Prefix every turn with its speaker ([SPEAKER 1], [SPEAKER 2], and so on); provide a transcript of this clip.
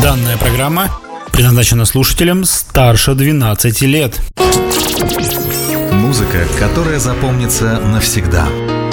[SPEAKER 1] Данная программа предназначена слушателям старше 12 лет.
[SPEAKER 2] Музыка, которая запомнится навсегда.